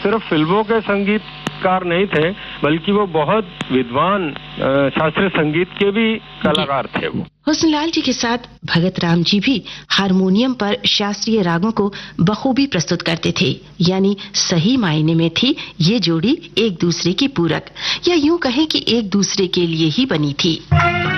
सिर्फ फिल्मों के संगीतकार नहीं थे, बल्कि वो बहुत विद्वान शास्त्रीय संगीत के भी कलाकार थे। वो हुस्नलाल जी के साथ भगत राम जी भी हारमोनियम पर शास्त्रीय रागों को बखूबी प्रस्तुत करते थे। यानी सही मायने में थी ये जोड़ी एक दूसरे की पूरक, या यूं कहें कि एक दूसरे के लिए ही बनी थी।